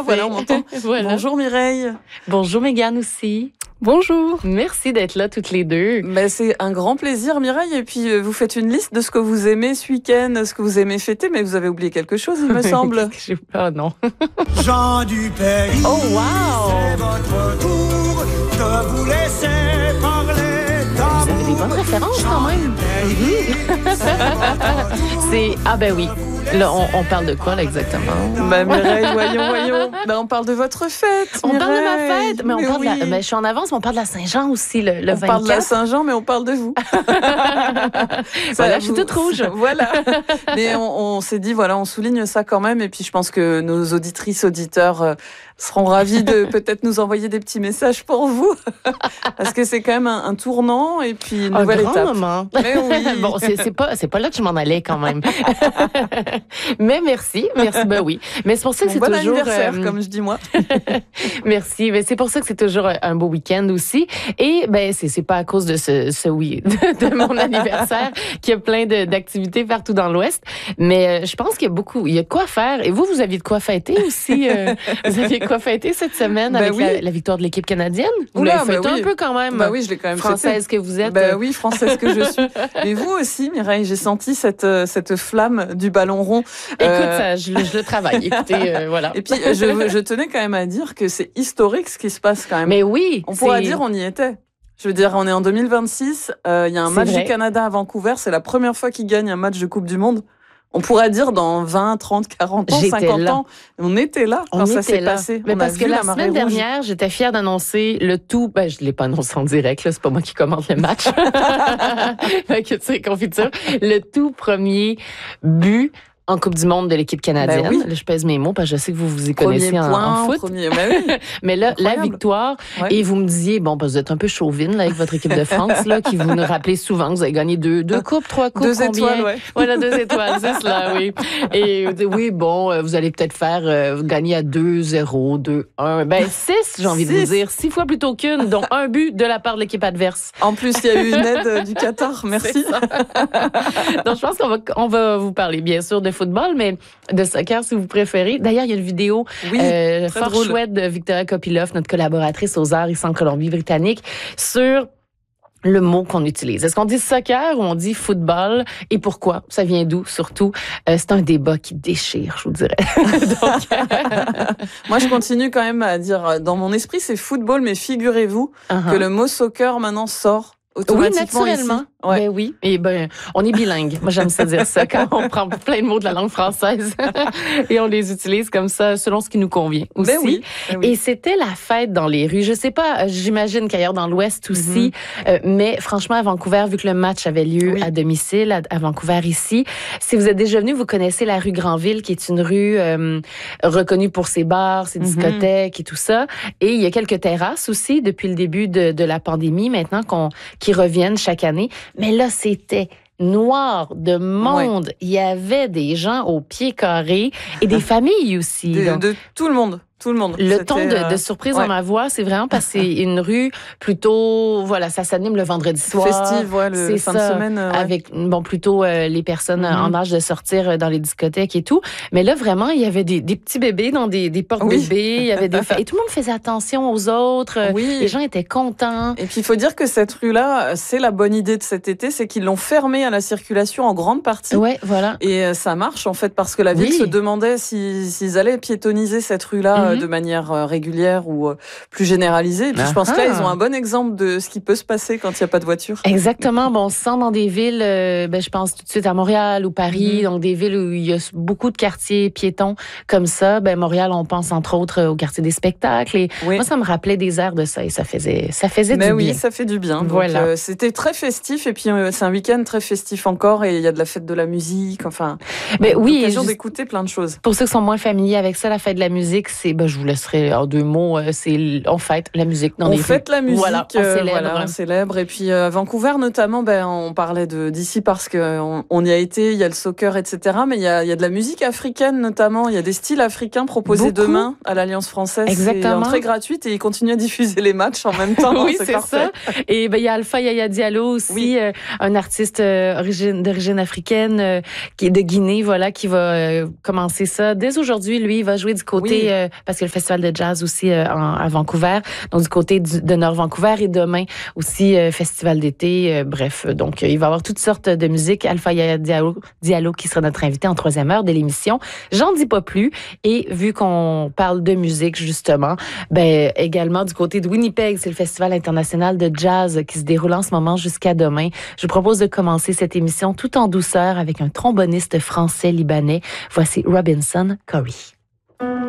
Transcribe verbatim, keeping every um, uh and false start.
Ah, voilà, on m'entend. Voilà. Bonjour Mireille. Bonjour Mégane aussi. Bonjour. Merci d'être là toutes les deux. Ben, c'est un grand plaisir Mireille. Et puis euh, vous faites une liste de ce que vous aimez ce week-end, ce que vous aimez fêter, mais vous avez oublié quelque chose, il me semble. Qu'est-ce que j'ai... Oh non. Gens du pays, Oh wow! c'est votre tour de vous laisser parler d'amour. Vous avez des bonnes références quand même. C'est... Ah ben oui. Là, on, on parle de quoi, là, exactement? Ben Mireille, voyons, voyons. Ben, on parle de votre fête, On parle de ma Mireille. fête, mais on Mais parle oui. de la... Mais je suis en avance, mais on parle de la Saint-Jean aussi, le, le On vingt-quatre. parle de la Saint-Jean, mais on parle de vous. Voilà, je suis toute rouge. Voilà. Mais on, on s'est dit, voilà, on souligne ça quand même. Et puis, je pense que nos auditrices, auditeurs euh, seront ravis de peut-être nous envoyer des petits messages pour vous. Parce que c'est quand même un, un tournant et puis une Un nouvelle grand étape. moment. Mais oui. Bon, c'est, c'est pas, c'est pas là que je m'en allais quand même. Mais merci, merci, ben oui. Mais c'est pour ça que Bon, c'est bon toujours... anniversaire, euh, comme je dis moi. Merci. Mais c'est pour ça que c'est toujours un beau week-end aussi. Et ben c'est c'est pas à cause de ce ce oui de, de mon anniversaire qu'il y a plein de, d'activités partout dans l'Ouest. Mais euh, je pense qu'il y a beaucoup, il y a de quoi faire. Et vous, vous aviez de quoi fêter aussi. Euh, vous aviez de quoi fêter cette semaine Ben avec oui. la, la victoire de l'équipe canadienne. Vous Oula, l'avez fêté ben oui. un peu quand même. Bah oui, je l'ai quand même Française fêté. que vous êtes. Ben oui, française que je suis. Mais vous aussi, Mireille, j'ai senti cette euh, cette flamme du ballon rond. Écoute, Euh, ça, je, le- je le travaille. Écoutez, euh, voilà. Et puis, je, je tenais quand même à dire que c'est historique ce qui se passe quand même. Mais oui, on pourra c'est- dire on y était. Je veux dire, on est en deux mille vingt-six, euh, il y a un C'est match vrai. du Canada à Vancouver, c'est la première fois qu'ils gagnent un match de Coupe du Monde. On pourra dire dans vingt, trente, quarante ans, J'étais cinquante là. ans. On était là quand On ça était s'est là. passé. Mais on parce a que vu la, la marée semaine rouge. dernière, j'étais fière d'annoncer le tout. Ben, je l'ai pas annoncé en direct, là. C'est pas moi qui commente le match. Fait que, tu sais, confiture. Le tout premier but en Coupe du Monde de l'équipe canadienne. Ben oui. Là, je pèse mes mots parce que je sais que vous vous y Premier connaissez en, point, en foot. premier. Ben oui. Mais là, la Incroyable. victoire. Ouais. Et vous me disiez, bon, ben, vous êtes un peu chauvine, là, avec votre équipe de France, là, qui vous nous rappelez souvent que vous avez gagné deux, deux coupes, trois coupes. Deux combien? étoiles, ouais. Voilà, deux étoiles, c'est cela, oui. Et euh, oui, bon, euh, vous allez peut-être faire euh, gagner à deux zéro, deux un. Ben, six, j'ai envie de Six. vous dire. Six fois plutôt qu'une, dont un but de la part de l'équipe adverse. En plus, il y a eu une aide euh, du Qatar. Merci. C'est ça. Donc, je pense qu'on va, on va vous parler, bien sûr, de football, mais de soccer, si vous préférez. D'ailleurs, il y a une vidéo Oui, euh, très fort drôle. chouette de Victoria Kopilov, notre collaboratrice aux arts ici en Colombie-Britannique, sur le mot qu'on utilise. Est-ce qu'on dit soccer ou on dit football? Et pourquoi? Ça vient d'où, surtout? Euh, c'est un débat qui déchire, je vous dirais. Donc, Moi, je continue quand même à dire, euh, dans mon esprit, c'est football, mais figurez-vous uh-huh. que le mot soccer maintenant sort Oui, automatiquement naturellement. ici. Ouais. Ben oui. Et ben, on est bilingue. Moi, j'aime ça dire ça quand on prend plein de mots de la langue française et on les utilise comme ça selon ce qui nous convient aussi. Ben oui. Ben oui. Et c'était la fête dans les rues. Je sais pas, j'imagine qu'ailleurs dans l'Ouest aussi, euh, mais franchement, à Vancouver, vu que le match avait lieu Oui. à domicile, à, à Vancouver ici, si vous êtes déjà venu, vous connaissez la rue Granville, qui est une rue euh, reconnue pour ses bars, ses Mhm. discothèques et tout ça. Et il y a quelques terrasses aussi depuis le début de, de la pandémie, maintenant qu'on qui reviennent chaque année. Mais là, c'était noir de monde. Il y avait des gens au pied carré et des familles aussi. De, Donc, de tout le monde. Tout le monde. le C'était, ton de, euh, de surprise ouais. dans ma voix, c'est vraiment parce que c'est une rue plutôt, voilà, ça s'anime le vendredi soir. festive, ouais, le C'est fin ça, de semaine. euh, ouais. avec, bon, plutôt euh, les personnes Mhm. en âge de sortir dans les discothèques et tout. Mais là, vraiment, il y avait des, des petits bébés dans des, des portes-bébés. Oui. Il y avait des fa- et tout le monde faisait attention aux autres. Oui. Les gens étaient contents. Et puis il faut dire que cette rue-là, c'est la bonne idée de cet été, c'est qu'ils l'ont fermée à la circulation en grande partie. Ouais, voilà. Et euh, ça marche en fait parce que la ville Oui. se demandait si- s'ils allaient piétoniser cette rue-là euh, Mhm. de manière euh, régulière ou euh, plus généralisée. Et puis je pense que là, Ah. ils ont un bon exemple de ce qui peut se passer quand il n'y a pas de voiture. Exactement. Bon, on se sent dans des villes, euh, ben, je pense tout de suite à Montréal ou Paris, Mhm. donc des villes où il y a beaucoup de quartiers piétons comme ça. Ben, Montréal, on pense entre autres au quartier des spectacles. Et Oui. moi, ça me rappelait des airs de ça et ça faisait, ça faisait Mais du oui, bien. ça fait du bien. Donc, Voilà. euh, c'était très festif et puis euh, c'est un week-end très festif encore et il y a de la fête de la musique. Enfin, Mais oui, l'occasion juste- d'écouter plein de choses. pour ceux qui sont moins familiers avec ça, la fête de la musique, c'est, ben, je vous laisserai en deux mots, euh, c'est, on fête la musique dans on les fête rues. la musique, Voilà, on euh, célèbre. voilà, on célèbre. Et puis euh, à Vancouver notamment, ben on parlait de d'ici parce que on, on y a été, il y a le soccer, et cetera. Mais il y a, il y a de la musique africaine notamment. Il y a des styles africains proposés Beaucoup. demain à l'Alliance française. Exactement. C'est entrée gratuite et ils continuent à diffuser les matchs en même temps. Oui, c'est parfait. ça. Et ben il y a Alpha Yaya Diallo aussi, Oui. euh, un artiste euh, origine, d'origine africaine euh, qui est de Guinée, voilà, qui va euh, commencer ça dès aujourd'hui. Lui, il va jouer du côté Oui. euh, parce qu'il y a le festival de jazz aussi euh, en, à Vancouver, donc du côté du, de Nord Vancouver, et demain aussi euh, festival d'été. Euh, bref, donc euh, il va y avoir toutes sortes de musique. Alpha Yaya Diallo, Diallo qui sera notre invité en troisième heure de l'émission. J'en dis pas plus. Et vu qu'on parle de musique justement, ben également du côté de Winnipeg, c'est le festival international de jazz qui se déroule en ce moment jusqu'à demain. Je vous propose de commencer cette émission tout en douceur avec un tromboniste français libanais. Voici Robinson Corey.